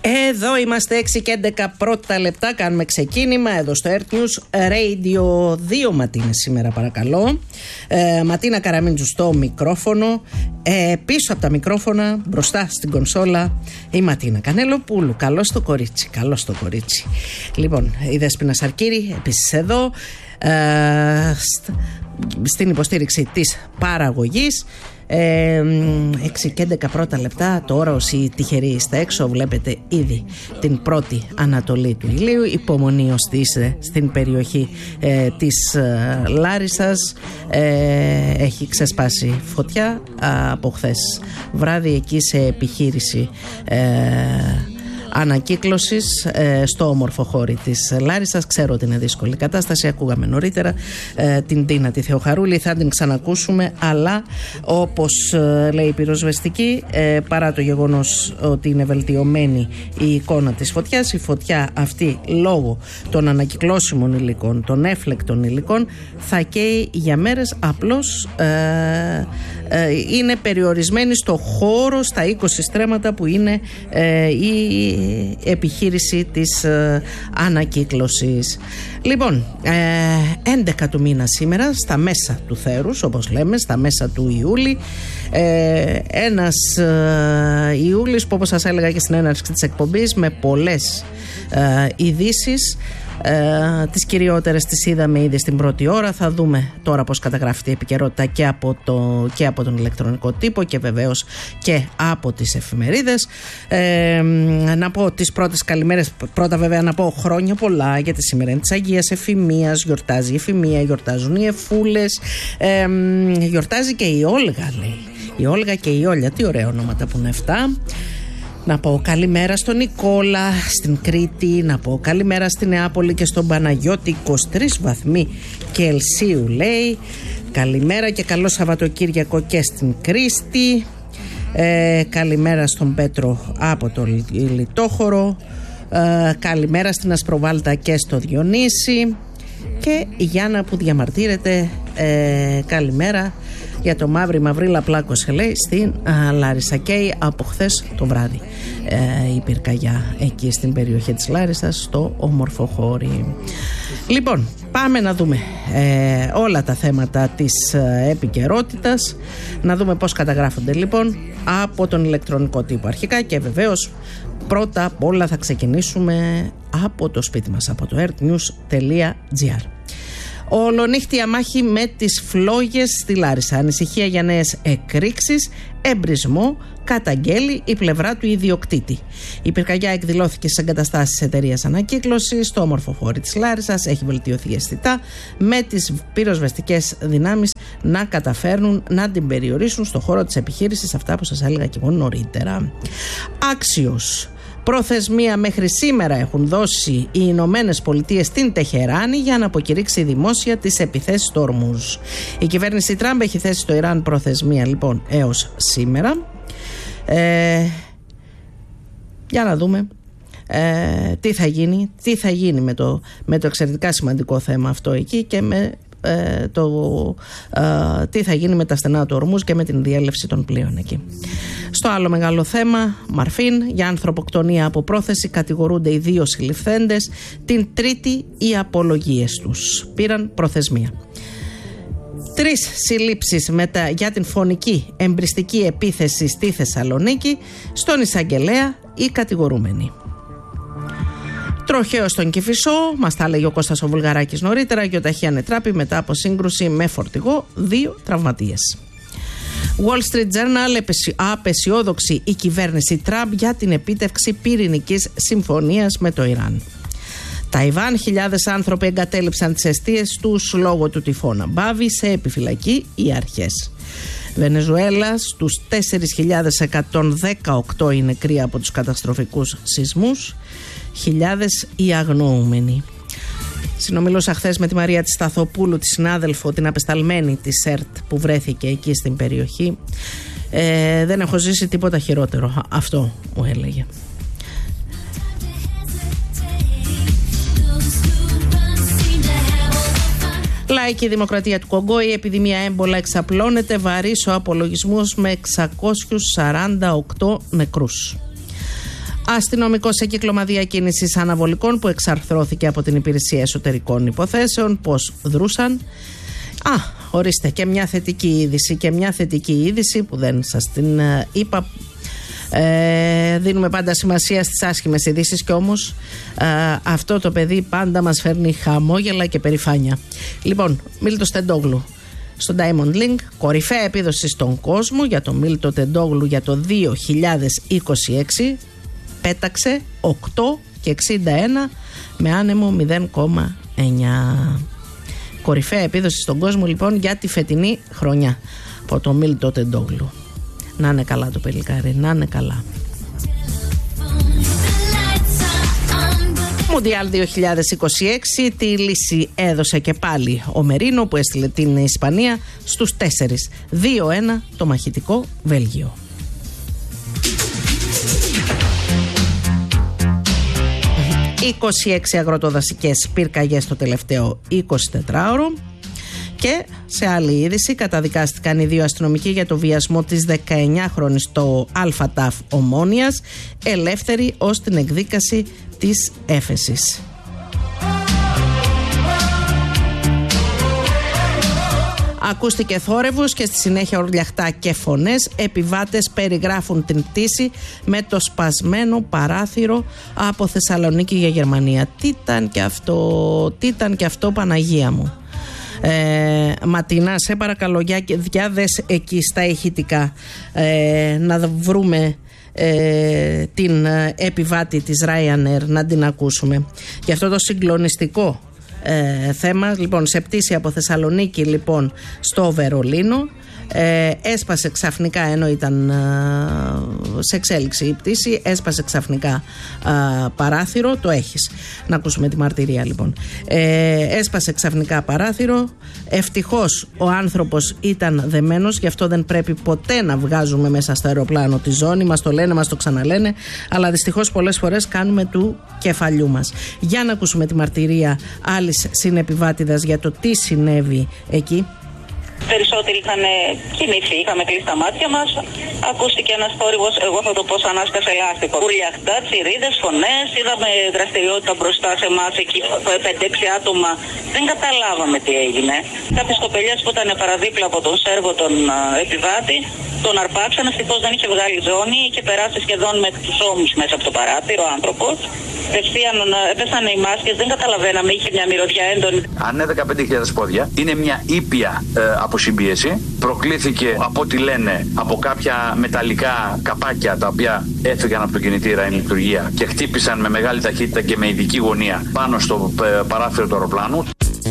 Εδώ είμαστε 6 και 11 πρώτα λεπτά. Κάνουμε ξεκίνημα εδώ στο Earth News Radio 2 Ματίνα σήμερα, παρακαλώ. Ματίνα Καραμίντζου στο μικρόφωνο. Πίσω από τα μικρόφωνα, μπροστά στην κονσόλα, η Ματίνα Κανέλοπουλου. Καλώς το κορίτσι, καλώς το κορίτσι. Λοιπόν, η Δέσποινα Σαρκύρη επίσης εδώ, στην υποστήριξη της παραγωγής. 6 και 11 πρώτα λεπτά. Τώρα όσοι τυχεροί είστε έξω, βλέπετε ήδη την πρώτη ανατολή του ηλίου. Υπομονή όσοι είστε στην περιοχή της Λάρισσας. Έχει ξεσπάσει φωτιά από χθες βράδυ εκεί σε επιχείρηση ανακύκλωσης στο όμορφο χώρι της Λάρισσας. Ξέρω ότι είναι δύσκολη κατάσταση. Ακούγαμε νωρίτερα την Τίνα τη Θεοχαρούλη, θα την ξανακούσουμε, αλλά όπως λέει η πυροσβεστική, παρά το γεγονός ότι είναι βελτιωμένη η εικόνα της φωτιάς, η φωτιά αυτή λόγω των ανακυκλώσιμων υλικών, των έφλεκτων υλικών, θα καίει για μέρες. Απλώς είναι περιορισμένη στο χώρο, στα 20 στρέμματα που είναι η επιχείρηση της ανακύκλωσης. Λοιπόν, 11 του μήνα σήμερα, στα μέσα του θέρους, όπως λέμε, στα μέσα του Ιούλη. Ένας Ιούλης που, όπως σας έλεγα και στην έναρξη της εκπομπής, με πολλές ειδήσεις. Τις κυριότερες τις είδαμε ήδη στην πρώτη ώρα. Θα δούμε τώρα πώς καταγράφεται η επικαιρότητα και από τον ηλεκτρονικό τύπο και βεβαίως και από τις εφημερίδες. Να πω τις πρώτες καλημέρες. Πρώτα βέβαια να πω χρόνια πολλά, γιατί σήμερα είναι της Αγίας Εφημίας. Γιορτάζει η Εφημία, γιορτάζουν οι Εφούλες, γιορτάζει και η Όλγα, λέει. Η Όλγα και η Όλια, τι ωραία ονόματα που είναι αυτά. Να πω καλημέρα στον Νικόλα στην Κρήτη, να πω καλημέρα στην Νεάπολη και στον Παναγιώτη, 23 βαθμοί Κελσίου λέει. Καλημέρα και καλό Σαββατοκύριακο και στην Κρίστη. Καλημέρα στον Πέτρο από το Λιτόχωρο. Καλημέρα στην Ασπροβάλτα και στο Διονύση. Και η Γιάννα που διαμαρτύρεται, καλημέρα για το μαύρη πλάκωσε, λέει, στην Λάρισα. Και από χθες το βράδυ η πυρκαγιά εκεί στην περιοχή της Λάρισσας, στο όμορφο χώρι. Λοιπόν, πάμε να δούμε όλα τα θέματα της επικαιρότητας, να δούμε πώς καταγράφονται λοιπόν από τον ηλεκτρονικό τύπο αρχικά, και βεβαίως πρώτα απ' όλα θα ξεκινήσουμε από το σπίτι μας, από το earthnews.gr. Ολονύχτια μάχη με τις φλόγες στη Λάρισα. Ανησυχία για νέες εκρήξεις. Εμπρισμό καταγγέλει η πλευρά του ιδιοκτήτη. Η πυρκαγιά εκδηλώθηκε στις εγκαταστάσεις εταιρείας ανακύκλωσης στο όμορφο χώρι της Λάρισσας. Έχει βελτιωθεί αισθητά, με τις πυροσβεστικές δυνάμεις να καταφέρνουν να την περιορίσουν στο χώρο της επιχείρησης. Αυτά που σας έλεγα και εγώ νωρίτερα. Άξιος. Προθεσμία μέχρι σήμερα έχουν δώσει οι Ηνωμένες Πολιτείες στην Τεχεράνη για να αποκηρύξει δημόσια τις επιθέσεις στο Ορμούζ. Η κυβέρνηση Τραμπ έχει θέσει στο Ιράν προθεσμία λοιπόν έως σήμερα. Για να δούμε τι θα γίνει με το εξαιρετικά σημαντικό θέμα αυτό εκεί, και με τι θα γίνει με τα στενά του Ορμούζ και με την διέλευση των πλοίων εκεί. Στο άλλο μεγάλο θέμα, Μαρφίν, για ανθρωποκτονία από πρόθεση κατηγορούνται οι 2 συλληφθέντες. Την Τρίτη οι απολογίες τους πήραν προθεσμία. 3 συλλήψεις για την φωνική εμπριστική επίθεση στη Θεσσαλονίκη. Στον εισαγγελέα οι κατηγορούμενοι. Τροχαίο στον Κηφισό, μας τα έλεγε ο Κώστας ο Βουλγαράκης νωρίτερα, και ο Ταχία Νετράπη μετά από σύγκρουση με φορτηγό, 2 τραυματίες. Wall Street Journal, απεσιόδοξη η κυβέρνηση Τραμπ για την επίτευξη πυρηνικής συμφωνίας με το Ιράν. Ταϊβάν, χιλιάδες άνθρωποι εγκατέλειψαν τις εστίες τους λόγω του τυφώνα Μπάβη, σε επιφυλακή οι αρχές. Βενεζουέλα, στους 4.118 οι νεκροί από τους καταστροφικούς σεισμούς, χιλιάδες οι αγνοούμενοι. Συνομιλούσα χθες με τη Μαρία της Σταθοπούλου, τη συνάδελφο, την απεσταλμένη της ΕΡΤ που βρέθηκε εκεί στην περιοχή. Δεν έχω ζήσει τίποτα χειρότερο, αυτό μου έλεγε. Λαϊκή Δημοκρατία του Κογκό, η επιδημία έμπολα εξαπλώνεται, βαρύς ο απολογισμός με 648 νεκρούς. Αστυνομικό σε κύκλωμα διακίνησης αναβολικών που εξαρθρώθηκε από την Υπηρεσία Εσωτερικών Υποθέσεων. Πώς δρούσαν? Ορίστε, και μια θετική είδηση που δεν σας την είπα. Δίνουμε πάντα σημασία στις άσχημες ειδήσεις και όμως αυτό το παιδί πάντα μας φέρνει χαμόγελα και περηφάνεια. Λοιπόν, Μίλτος Τεντόγλου στο Diamond Link, κορυφαία επίδοση στον κόσμο για τον Μίλτο Τεντόγλου για το 2026, πέταξε 8,61 με άνεμο 0,9. Κορυφαία επίδοση στον κόσμο λοιπόν για τη φετινή χρονιά από το Μίλτο Τεντόγλου. Να είναι καλά το πελικάρι, να είναι καλά. Μουντιάλ 2026, τη λύση έδωσε και πάλι ο Μερίνο που έστειλε την Ισπανία στους 4. 2-1 το μαχητικό Βέλγιο. «26 αγροτοδασικές πυρκαγιές το τελευταίο 24ωρο». Και σε άλλη είδηση, καταδικάστηκαν οι 2 αστυνομικοί για το βιασμό της 19χρονης στο ΑΤΑΦ Ομόνιας, ελεύθεροι ως την εκδίκαση της έφεσης. Ακούστηκε θόρυβος και στη συνέχεια ορλιαχτά και φωνές. Επιβάτες περιγράφουν την πτήση με το σπασμένο παράθυρο από Θεσσαλονίκη για Γερμανία. Τι ήταν και αυτό, Παναγία μου. Ματινά, σε παρακαλώ, για δες εκεί στα ηχητικά να βρούμε την επιβάτη της Ryanair, να την ακούσουμε για αυτό το συγκλονιστικό θέμα. Λοιπόν, σε πτήση από Θεσσαλονίκη λοιπόν στο Βερολίνο, έσπασε ξαφνικά, ενώ ήταν σε εξέλιξη η πτήση, έσπασε ξαφνικά παράθυρο. Το έχεις, να ακούσουμε τη μαρτυρία λοιπόν. Έσπασε ξαφνικά παράθυρο. Ευτυχώς ο άνθρωπος ήταν δεμένος, γι' αυτό δεν πρέπει ποτέ να βγάζουμε μέσα στο αεροπλάνο τη ζώνη. Μας το λένε, μας το ξαναλένε, αλλά δυστυχώς πολλές φορές κάνουμε του κεφαλιού μας. Για να ακούσουμε τη μαρτυρία άλλης συνεπιβάτηδας για το τι συνέβη εκεί. Περισσότεροι είχαν κοιμηθεί, είχαμε κλείσει τα μάτια μας. Ακούστηκε ένας θόρυβος, εγώ θα το πω σαν άσκασε λάστιχο. Ουρλιαχτά, τσιρίδες, φωνές, είδαμε δραστηριότητα μπροστά σε εμάς εκεί, 5-6 άτομα. Δεν καταλάβαμε τι έγινε. Κάποιες κοπελιές που ήταν παραδίπλα από τον Σέρβο, τον επιβάτη, τον αρπάξαν. Ευτυχώς δεν είχε βγάλει ζώνη, είχε περάσει σχεδόν με τους ώμους μέσα από το παράθυρο ο άνθρωπος. Ευθείαν έπεσαν οι μάσκες, δεν καταλαβαίναμε, είχε μια μυρωδιά έντονη. Αν είναι 15.000 πόδια, είναι μια ήπια αποσυμπίεση. Προκλήθηκε από ό,τι λένε από κάποια μεταλλικά καπάκια τα οποία έφυγαν από το κινητήρα η λειτουργία και χτύπησαν με μεγάλη ταχύτητα και με ειδική γωνία πάνω στο παράθυρο του αεροπλάνου.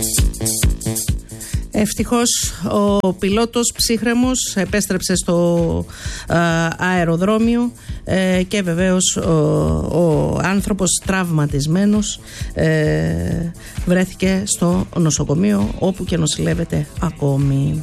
Ευτυχώς ο πιλότος ψύχρεμος επέστρεψε στο αεροδρόμιο και βεβαίως ο άνθρωπος τραυματισμένος βρέθηκε στο νοσοκομείο, όπου και νοσηλεύεται ακόμη.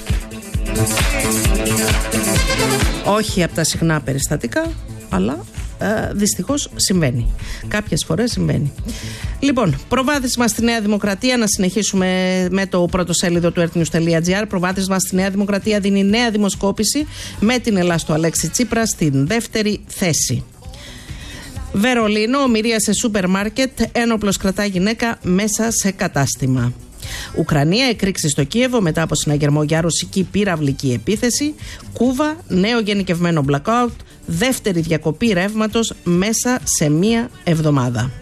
Όχι από τα συχνά περιστατικά, αλλά δυστυχώς συμβαίνει. Κάποιες φορές συμβαίνει. Λοιπόν, προβάδισμα στη Νέα Δημοκρατία. Να συνεχίσουμε με το πρωτοσέλιδο του earthnews.gr. Προβάδισμα στη Νέα Δημοκρατία δίνει νέα δημοσκόπηση με την Ελλάδα του Αλέξη Τσίπρα στην δεύτερη θέση. Βερολίνο, ομηρία σε σούπερ μάρκετ, ένοπλος κρατά γυναίκα μέσα σε κατάστημα. Ουκρανία, εκρήξη στο Κίεβο μετά από συναγερμό για ρωσική πυραυλική επίθεση. Κούβα, νέο γενικευμένο blackout, δεύτερη διακοπή ρεύματος μέσα σε μία εβδομάδα.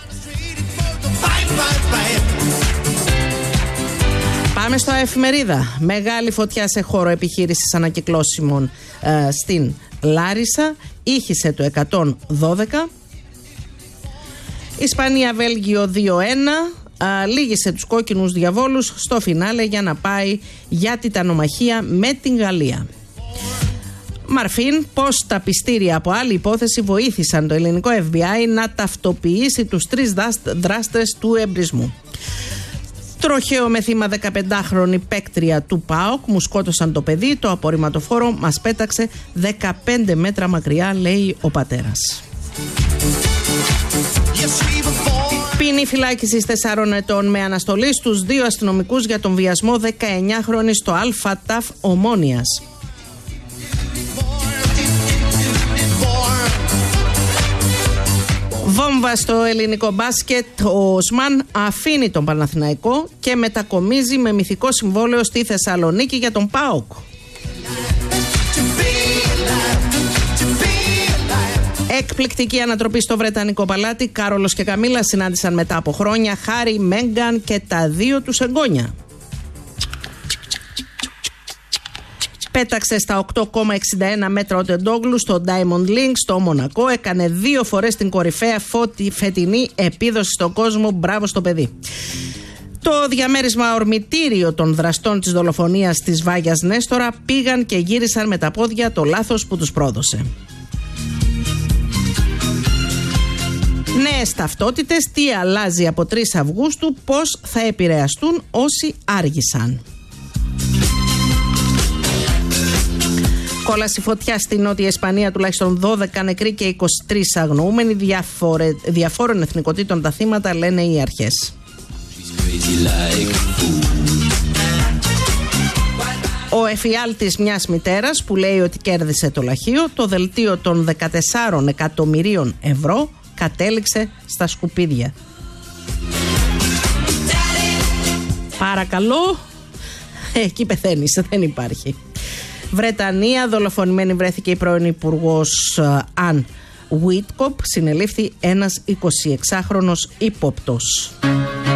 Πάμε στο Εφημερίδα. Μεγάλη φωτιά σε χώρο επιχείρησης ανακυκλώσιμων στην Λάρισα. Ήχησε το 112. Ισπανία, Βέλγιο 2-1. Λύγησε τους κόκκινους διαβόλους στο φινάλε για να πάει για τιτανομαχία με την Γαλλία. Μαρφίν, πως τα πιστήρια από άλλη υπόθεση βοήθησαν το ελληνικό FBI να ταυτοποιήσει τους 3 δράστες του εμπρισμού. Τροχαίο με θύμα 15χρονη παίκτρια του ΠΑΟΚ, μου σκότωσαν το παιδί, το απορριμματοφόρο μας πέταξε 15 μέτρα μακριά, λέει ο πατέρας. Ποινή φυλάκισης 4 ετών με αναστολή στους 2 αστυνομικούς για τον βιασμό 19χρονη στο ΑΤΑΦ Ομόνιας. Βόμβα στο ελληνικό μπάσκετ. Ο Οσμάν αφήνει τον Παναθηναϊκό και μετακομίζει με μυθικό συμβόλαιο στη Θεσσαλονίκη για τον ΠΑΟΚ. Εκπληκτική ανατροπή στο Βρετανικό παλάτι. Κάρολος και Καμίλα συνάντησαν μετά από χρόνια. Χάρι, Μέγκαν και τα δύο τους εγγόνια. Πέταξε στα 8,61 μέτρα ο Τεντόγλου στο Diamond League στο Μονακό. Έκανε 2 φορές την κορυφαία φετινή επίδοση στον κόσμο. Μπράβο στο παιδί. Το διαμέρισμα ορμητήριο των δραστών της δολοφονίας της Βάγιας Νέστορα πήγαν και γύρισαν με τα πόδια το λάθος που τους πρόδωσε. Νέες ταυτότητες, τι αλλάζει από 3 Αυγούστου, πώς θα επηρεαστούν όσοι άργησαν. Κόλαση φωτιά στη Νότια Ισπανία, τουλάχιστον 12 νεκροί και 23 αγνοούμενοι, διαφόρων εθνικοτήτων τα θύματα, λένε οι αρχές. Ο εφιάλτης μιας μητέρας που λέει ότι κέρδισε το λαχείο, το δελτίο των 14 εκατομμυρίων ευρώ κατέληξε στα σκουπίδια. Παρακαλώ, εκεί πεθαίνεις, δεν υπάρχει. Βρετανία, δολοφονημένη βρέθηκε η πρώην υπουργός Αν Βίτκοπ, συνελήφθη ένας 26χρονος ύποπτος.